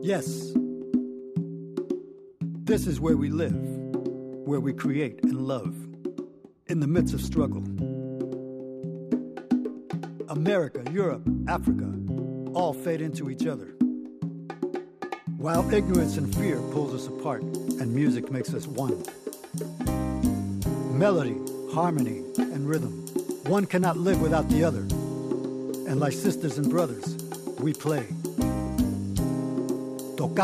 Yes. This is where we live, where we create and love, in the midst of struggle. America, Europe, Africa, all fade into each other. While ignorance and fear pulls us apart, and music makes us one. Melody, harmony, and rhythm. One cannot live without the other. And like sisters and brothers, we play.